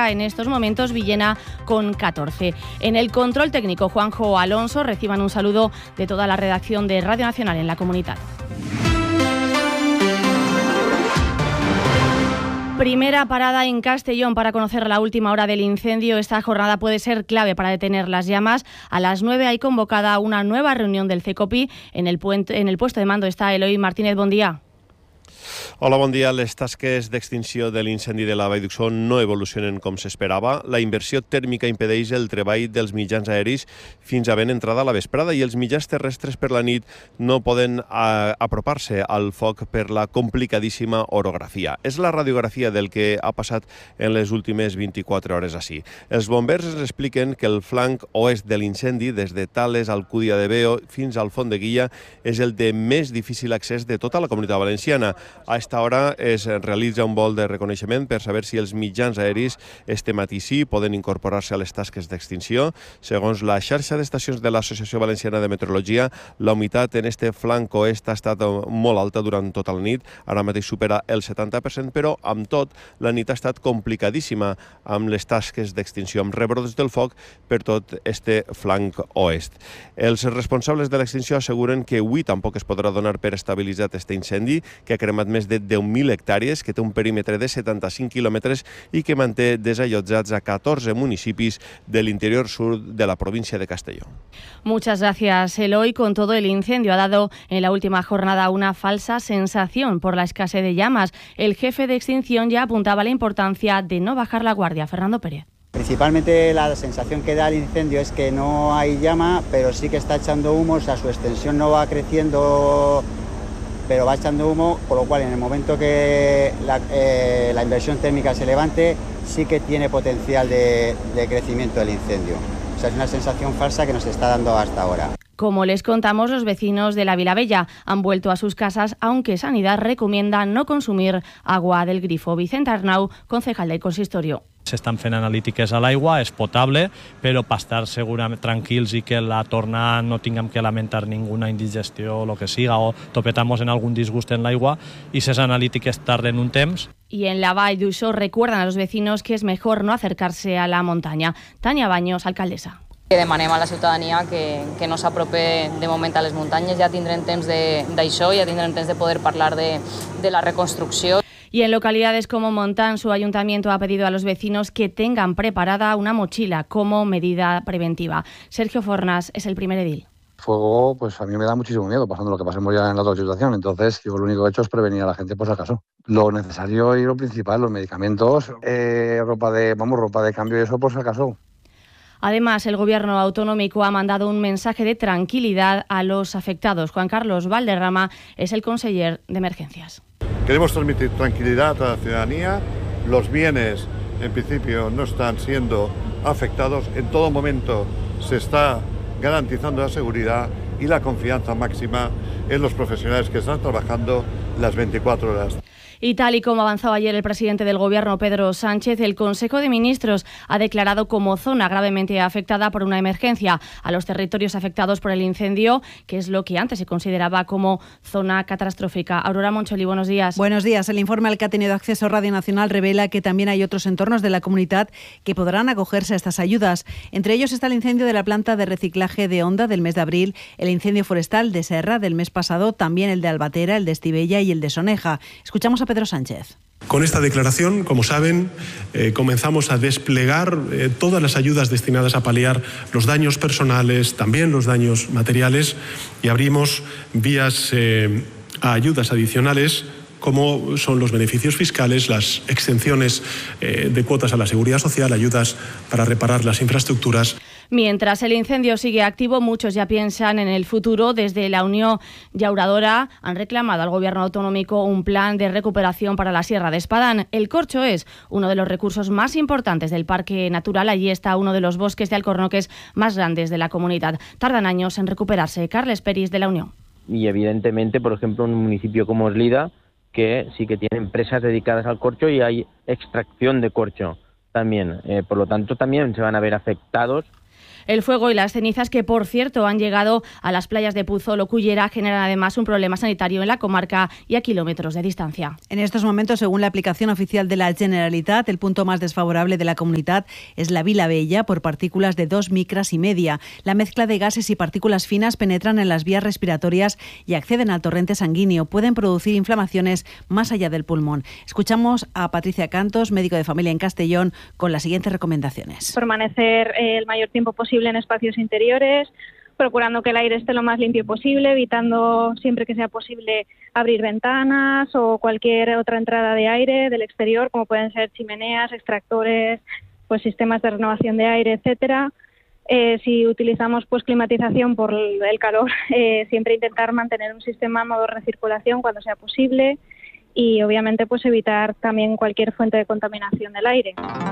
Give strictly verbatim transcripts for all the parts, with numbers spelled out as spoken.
treinta, en estos momentos Villena con catorce. En el control técnico, Juanjo Alonso. Reciban un saludo de toda la redacción de Radio Nacional en la Comunitat. Primera parada en Castellón para conocer la última hora del incendio. Esta jornada puede ser clave para detener las llamas. A las nueve hay convocada una nueva reunión del CECOPI. En el, puente, en el puesto de mando está Eloi Martínez. Bon dia. Hola, bon dia. Les tasques d'extinció de l'incendi de la Vall d'Uixó no evolucionen com s'esperava. La inversió tèrmica impedeix el treball dels mitjans aeris fins a ben entrada a la vesprada i els mitjans terrestres per la nit no poden a, apropar-se al foc per la complicadíssima orografia. És la radiografia del que ha passat en les últimes vint-i-quatre hores així. Els bombers ens expliquen que el flanc oest de l'incendi, des de Tales, Alcúdia de Veo fins al Font de Guilla, és el de més difícil accés de tota la Comunitat Valenciana. A esta hora es realitza un vol de reconeixement per saber si els mitjans aeris este matí sí poden incorporar-se a les tasques d'extinció. Segons la xarxa d'estacions de l'Associació Valenciana de Meteorologia, la humitat en este flanc oest ha estat molt alta durant tota la nit, ara mateix supera el setanta per cent, però amb tot la nit ha estat complicadíssima amb les tasques d'extinció, amb rebrots del foc per tot este flanc oest. Els responsables de l'extinció asseguren que avui tampoc es podrà donar per estabilitzat este incendi, que ha cremat més de deu mil hectàrees, que té un perímetre de setanta-cinc quilòmetres i que manté desallotjats a catorze municipis de l'interior sur de la provincia de Castelló. Muchas gracias, Eloi. Con todo, el incendio ha dado en la última jornada una falsa sensación por la escasez de llamas. El jefe de extinción ya apuntaba la importancia de no bajar la guardia. Fernando Pérez. Principalmente la sensación que da el incendio es que no hay llama, pero sí que está echando humo, o sea, su extensión no va creciendo, pero va echando humo, por lo cual en el momento que la, eh, la inversión térmica se levante, sí que tiene potencial de, de crecimiento del incendio. O sea, es una sensación falsa que nos está dando hasta ahora. Como les contamos, los vecinos de la Vilavella han vuelto a sus casas, aunque Sanidad recomienda no consumir agua del grifo. Vicente Arnau, concejal del consistorio. S'estan fent analítiques a l'aigua, és potable, però per estar segurament tranquils i que la torna no tinguem que lamentar ninguna indigestió o lo que siga, o topetamos en algun disgust en l'aigua, i ces analítiques tarden un temps. Y en la Vall d'Uixó recuerdan a los vecinos que es mejor no acercarse a la montaña. Tania Baños, alcaldesa. Demanem a la ciutadania que, que no s'aprope de moment a les muntanyes, ja tindrem temps d'això, ja tindrem temps de poder parlar de, de la reconstrucció. Y en localidades como Montán, su ayuntamiento ha pedido a los vecinos que tengan preparada una mochila como medida preventiva. Sergio Fornas es el primer edil. Fuego, pues a mí me da muchísimo miedo, pasando lo que pasemos ya en la otra situación. Entonces, yo lo único que he hecho es prevenir a la gente, por si acaso. Lo necesario y lo principal, los medicamentos, eh, ropa de, vamos, ropa de cambio y eso, por si acaso. Además, el Gobierno autonómico ha mandado un mensaje de tranquilidad a los afectados. Juan Carlos Valderrama es el conseller de Emergencias. Queremos transmitir tranquilidad a la ciudadanía. Los bienes, en principio, no están siendo afectados. En todo momento se está garantizando la seguridad y la confianza máxima en los profesionales que están trabajando las veinticuatro horas. Y tal y como avanzaba ayer el presidente del Gobierno, Pedro Sánchez, el Consejo de Ministros ha declarado como zona gravemente afectada por una emergencia a los territorios afectados por el incendio, que es lo que antes se consideraba como zona catastrófica. Aurora Moncholi, buenos días. Buenos días. El informe al que ha tenido acceso Radio Nacional revela que también hay otros entornos de la comunidad que podrán acogerse a estas ayudas. Entre ellos está el incendio de la planta de reciclaje de Onda del mes de abril, el incendio forestal de Serra del mes pasado, también el de Albatera, el de Estivella y el de Soneja. Escuchamos a Pedro Sánchez. Con esta declaración, como saben, eh, comenzamos a desplegar eh, todas las ayudas destinadas a paliar los daños personales, también los daños materiales, y abrimos vías eh, a ayudas adicionales, como son los beneficios fiscales, las exenciones eh, de cuotas a la seguridad social, ayudas para reparar las infraestructuras. Mientras el incendio sigue activo, muchos ya piensan en el futuro. Desde la Unión Llauradora han reclamado al Gobierno autonómico un plan de recuperación para la Sierra de Espadán. El corcho es uno de los recursos más importantes del Parque Natural. Allí está uno de los bosques de alcornoques más grandes de la comunidad. Tardan años en recuperarse. Carles Peris, de la Unión. Y evidentemente, por ejemplo, un municipio como Eslida, que sí que tiene empresas dedicadas al corcho y hay extracción de corcho también. Eh, por lo tanto, también se van a ver afectados El fuego y las cenizas, que por cierto han llegado a las playas de Puzol o Cullera, generan además un problema sanitario en la comarca y a kilómetros de distancia. En estos momentos, según la aplicación oficial de la Generalitat, el punto más desfavorable de la comunidad es la Vila Bella por partículas de dos micras y media. La mezcla de gases y partículas finas penetran en las vías respiratorias y acceden al torrente sanguíneo. Pueden producir inflamaciones más allá del pulmón. Escuchamos a Patricia Cantos, médico de familia en Castellón, con las siguientes recomendaciones. Permanecer el mayor tiempo posible en espacios interiores, procurando que el aire esté lo más limpio posible, evitando siempre que sea posible abrir ventanas o cualquier otra entrada de aire del exterior, como pueden ser chimeneas, extractores, pues sistemas de renovación de aire, etcétera. Eh, si utilizamos pues climatización por el calor, eh, siempre intentar mantener un sistema en modo de recirculación cuando sea posible y obviamente pues evitar también cualquier fuente de contaminación del aire.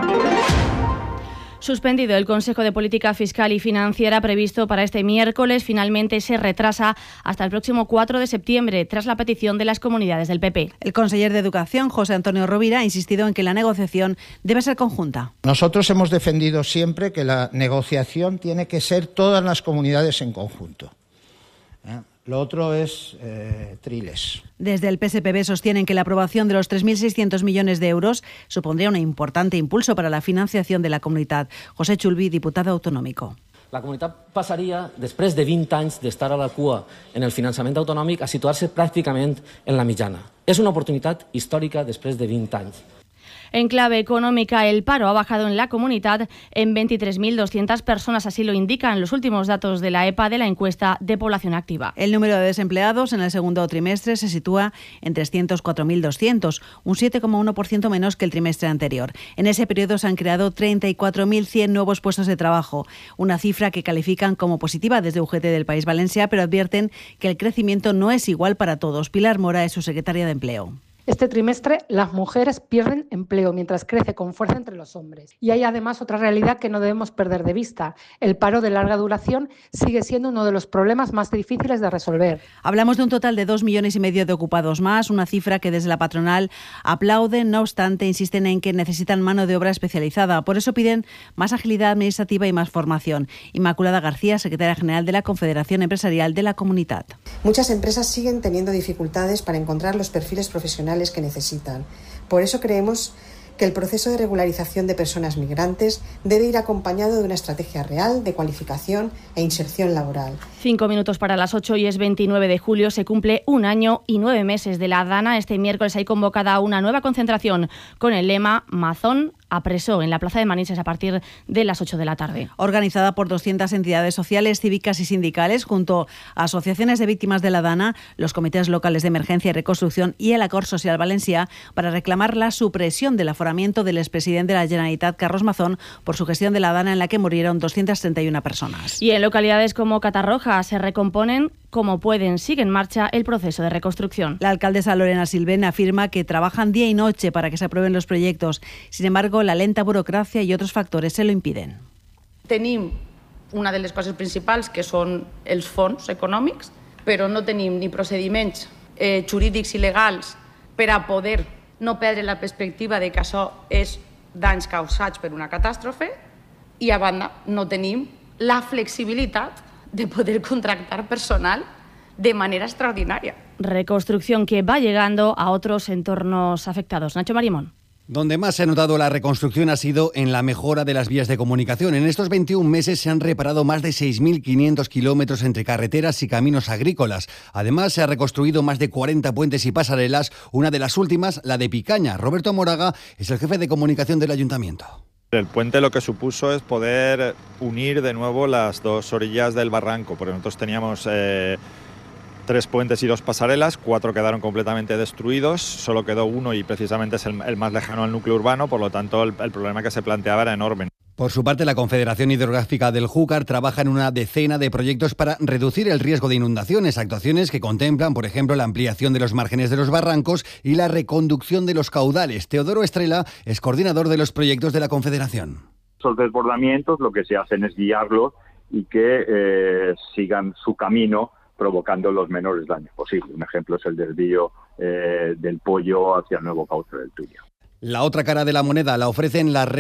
Suspendido el Consejo de Política Fiscal y Financiera previsto para este miércoles, finalmente se retrasa hasta el próximo cuatro de septiembre, tras la petición de las comunidades del P P. El conseller de Educación, José Antonio Rovira, ha insistido en que la negociación debe ser conjunta. Nosotros hemos defendido siempre que la negociación tiene que ser todas las comunidades en conjunto. ¿Eh? Lo otro es eh, triles. Desde el P S P B sostienen que la aprobación de los tres mil seiscientos millones de euros supondría un importante impulso para la financiación de la comunitat. José Chulví, diputado autonómico. La comunitat passaria, després de vint anys d'estar a la cua en el finançament autonòmic, a situar-se pràcticament en la mitjana. És una oportunitat històrica després de vint anys. En clave económica, el paro ha bajado en la comunidad en veintitrés mil doscientas personas, así lo indican los últimos datos de la E P A de la encuesta de población activa. El número de desempleados en el segundo trimestre se sitúa en trescientos cuatro mil doscientos, un siete coma uno por ciento menos que el trimestre anterior. En ese periodo se han creado treinta y cuatro mil cien nuevos puestos de trabajo, una cifra que califican como positiva desde U G T del País Valencià, pero advierten que el crecimiento no es igual para todos. Pilar Mora es su secretaria de Empleo. Este trimestre las mujeres pierden empleo mientras crece con fuerza entre los hombres. Y hay además otra realidad que no debemos perder de vista. El paro de larga duración sigue siendo uno de los problemas más difíciles de resolver. Hablamos de un total de dos millones y medio de ocupados más, una cifra que desde la patronal aplauden. No obstante, insisten en que necesitan mano de obra especializada. Por eso piden más agilidad administrativa y más formación. Inmaculada García, secretaria general de la Confederación Empresarial de la Comunidad. Muchas empresas siguen teniendo dificultades para encontrar los perfiles profesionales que necesitan. Por eso creemos que el proceso de regularización de personas migrantes debe ir acompañado de una estrategia real de cualificación e inserción laboral. Cinco minutos para las ocho y es veintinueve de julio. Se cumple un año y nueve meses de la Dana. Este miércoles hay convocada una nueva concentración con el lema Mazón a Presó en la Plaza de Manises a partir de las ocho de la tarde. Organizada por doscientas entidades sociales, cívicas y sindicales, junto a asociaciones de víctimas de la Dana, los comités locales de emergencia y reconstrucción y el Acord Social Valencià, para reclamar la supresión del aforamiento del expresidente de la Generalitat, Carlos Mazón, por su gestión de la Dana, en la que murieron doscientas treinta y una personas. Y en localidades como Catarroja se recomponen como pueden. Sigue en marcha el proceso de reconstrucción. La alcaldesa Lorena Silvén afirma que trabajan día y noche para que se aprueben los proyectos. Sin embargo, la lenta burocracia y otros factores se lo impiden. Tenim una de les coses principals, que són els fons econòmics, però no tenim ni procediments eh, jurídics i legals per a poder no perdre la perspectiva de que això és danys causats per una catàstrofe, i a banda no tenim la flexibilitat de poder contractar personal de manera extraordinaria. Reconstrucción que va llegando a otros entornos afectados. Nacho Marimón. Donde más se ha notado la reconstrucción ha sido en la mejora de las vías de comunicación. En estos veintiún meses se han reparado más de seis mil quinientos kilómetros entre carreteras y caminos agrícolas. Además, se ha reconstruido más de cuarenta puentes y pasarelas, una de las últimas, la de Picaña. Roberto Moraga es el jefe de comunicación del ayuntamiento. El puente lo que supuso es poder unir de nuevo las dos orillas del barranco, porque nosotros teníamos eh, tres puentes y dos pasarelas, cuatro quedaron completamente destruidos, solo quedó uno y precisamente es el, el más lejano al núcleo urbano, por lo tanto el, el problema que se planteaba era enorme. Por su parte, la Confederación Hidrográfica del Júcar trabaja en una decena de proyectos para reducir el riesgo de inundaciones, actuaciones que contemplan, por ejemplo, la ampliación de los márgenes de los barrancos y la reconducción de los caudales. Teodoro Estrela es coordinador de los proyectos de la Confederación. Esos desbordamientos lo que se hacen es guiarlos y que eh, sigan su camino, provocando los menores daños posibles. Un ejemplo es el desvío eh, del Pollo hacia el nuevo cauce del Tuyo. La otra cara de la moneda la ofrecen las redes de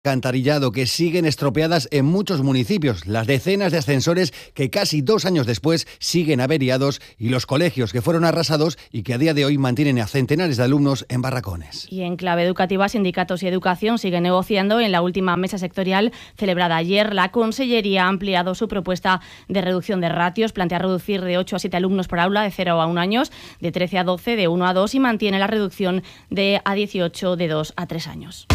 alcantarillado que siguen estropeadas en muchos municipios, las decenas de ascensores que casi dos años después siguen averiados y los colegios que fueron arrasados y que a día de hoy mantienen a centenares de alumnos en barracones. Y en clave educativa, sindicatos y educación siguen negociando. En la última mesa sectorial celebrada ayer, la Consellería ha ampliado su propuesta de reducción de ratios, plantea reducir de ocho a siete alumnos por aula de cero a un años, de trece a doce de uno a dos y mantiene la reducción de a dieciocho de dos a tres años.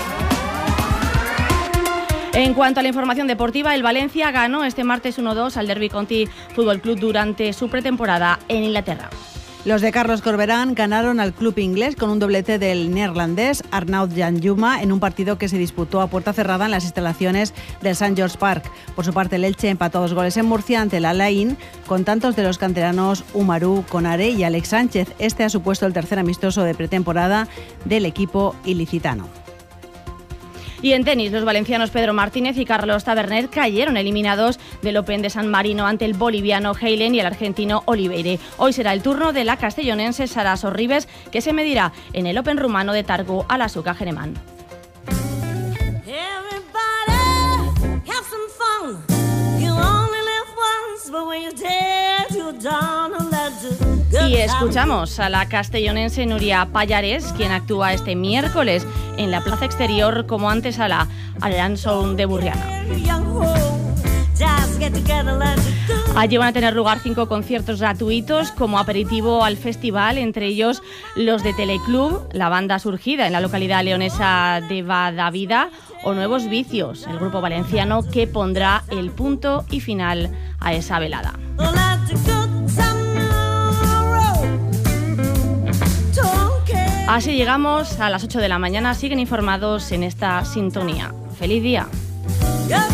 En cuanto a la información deportiva, el Valencia ganó este martes uno dos al Derby County Football Club durante su pretemporada en Inglaterra. Los de Carlos Corberán ganaron al club inglés con un doblete del neerlandés Arnaud Janjuma en un partido que se disputó a puerta cerrada en las instalaciones del Saint George Park. Por su parte, el Elche empató dos goles en Murcia ante el Alain con tantos de los canteranos Umaru Konare y Alex Sánchez. Este ha supuesto el tercer amistoso de pretemporada del equipo ilicitano. Y en tenis, los valencianos Pedro Martínez y Carlos Taberner cayeron eliminados del Open de San Marino ante el boliviano Heilen y el argentino Oliveira. Hoy será el turno de la castellonense Sara Sorribes, que se medirá en el Open rumano de Targu al Asuka Geremán. Y escuchamos a la castellonense Nuria Pallares, quien actúa este miércoles en la plaza exterior como antesala al Lanson de Burriana. Allí van a tener lugar cinco conciertos gratuitos como aperitivo al festival, entre ellos los de Teleclub, la banda surgida en la localidad leonesa de Badavida, o Nuevos Vicios, el grupo valenciano que pondrá el punto y final a esa velada. Así llegamos a las ocho de la mañana. Siguen informados en esta sintonía. ¡Feliz día!